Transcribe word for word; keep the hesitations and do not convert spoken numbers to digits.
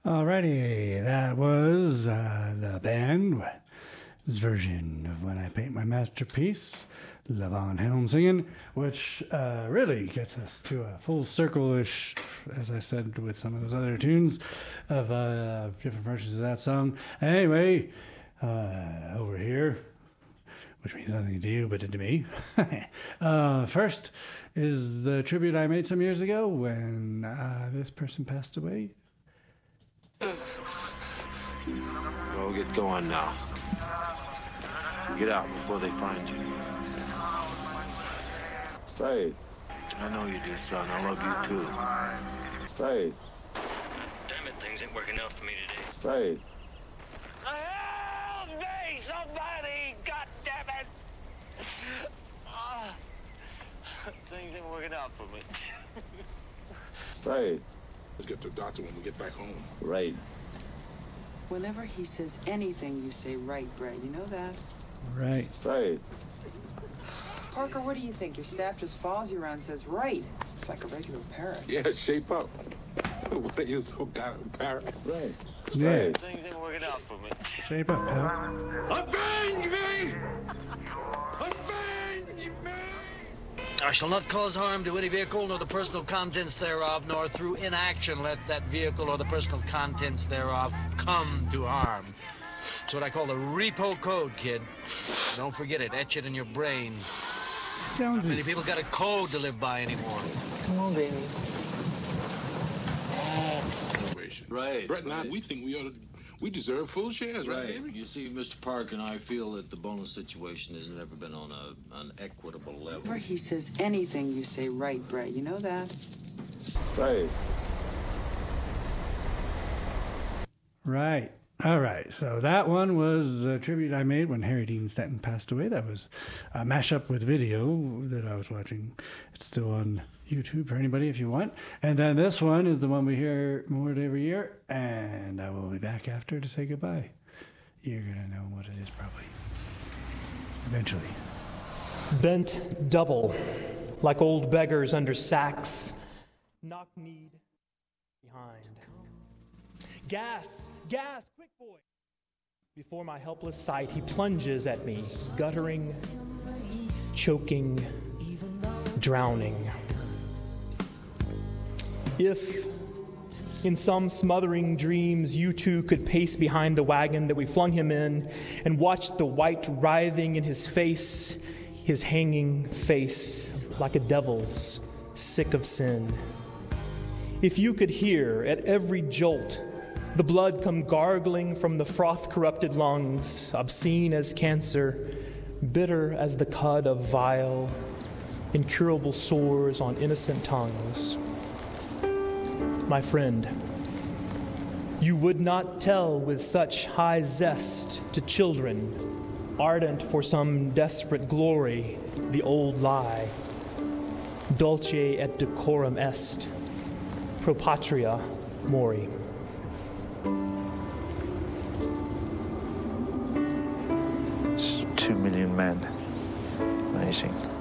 Alrighty, that was uh, the band's version of When I Paint My Masterpiece, Levon Helm singing, which uh, really gets us to a full circle-ish, as I said with some of those other tunes, of uh, different versions of that song. Anyway, uh, over here, which means nothing to you but to me. uh, first is the tribute I made some years ago when uh, this person passed away. Well, get going now. Get out before they find you. Stay. I know you do, son. I love you too. Stay. Damn it, things ain't working out for me today. Stay. Help me, somebody! God damn it! Uh, things ain't working out for me. Stay. Let's get to the doctor when we get back home. Right. Whenever he says anything, you say right, Brad. You know that? Right. Right. Parker, what do you think? Your staff just follows you around and says right. It's like a regular parrot. Yeah, shape up. What are you so kind of parrot? Right. Yeah. Right. Things ain't working out for me. Shape up, pal. Avenge me! Avenge me! I shall not cause harm to any vehicle nor the personal contents thereof, nor through inaction let that vehicle or the personal contents thereof come to harm. It's what I call the repo code, kid. Don't forget it. Etch it in your brain. Jonesy. Many people got a code to live by anymore. Come on, baby. Right. Brett and I, we think we ought to, we deserve full shares, right, Right. baby? You see, Mister Park and I feel that the bonus situation has never been on a, an equitable level. Whenever he says anything, you say right, Brad. You know that? Right. Right. All right. So that one was a tribute I made when Harry Dean Stanton passed away. That was a mashup with video that I was watching. It's still on YouTube for anybody if you want. And then this one is the one we hear more every year. And I will be back after to say goodbye. You're going to know what it is probably. Eventually. Bent double, like old beggars under sacks, knock-kneed behind. Gas, gas, quick boy! Before my helpless sight, he plunges at me, guttering, choking, drowning. If, in some smothering dreams, you two could pace behind the wagon that we flung him in and watch the white writhing in his face, his hanging face like a devil's, sick of sin. If you could hear at every jolt the blood come gargling from the froth-corrupted lungs, obscene as cancer, bitter as the cud of vile, incurable sores on innocent tongues. My friend, you would not tell with such high zest to children, ardent for some desperate glory, the old lie. Dulce et decorum est, pro patria mori. Two million men. Amazing.